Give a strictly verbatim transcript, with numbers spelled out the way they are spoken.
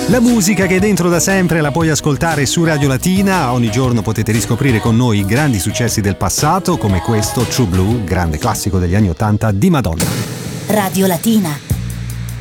La musica che è dentro da sempre la puoi ascoltare su Radio Latina. Ogni giorno potete riscoprire con noi i grandi successi del passato, come questo True Blue, grande classico degli anni ottanta di Madonna. Radio Latina.